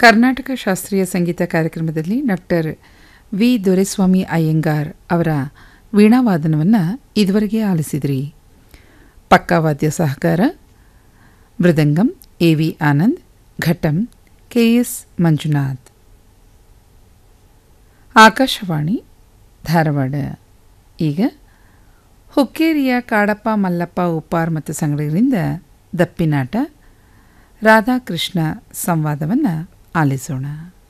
ಕರ್ನಾಟಕ ಶಾಸ್ತ್ರೀಯ ಸಂಗೀತ ಕಾರ್ಯಕ್ರಮದಲ್ಲಿ doctor V Doreswamy Iyengar ಅವರ ವೀಣಾವಾದನವನ್ನು ಇದುವರೆಗೆ ಆಲಿಸಿದ್ರಿ. ಪಕ್ಕವಾದ್ಯ ಸಹಕಾರ ಮೃದಂಗಂ ಎ.ವಿ. ಆನಂದ್, ಘಟಂ ಕೆ.ಎಸ್. ಮಂಜುನಾಥ್. ಆಕಾಶವಾಣಿ ಧಾರವಾಡ. ಈಗ ಹುಕ್ಕೇರಿಯ ಕಾಡಪ್ಪ ಮಲ್ಲಪ್ಪ ಉಪ್ಪಾರ್ ಮತ್ತು ಸಂಗಡಿಗರಿಂದ ದಪ್ಪಿನಾಟ ರಾಧಾಕೃಷ್ಣ ಸಂವಾದವನ್ನು ಆಲಿಸೋಣ.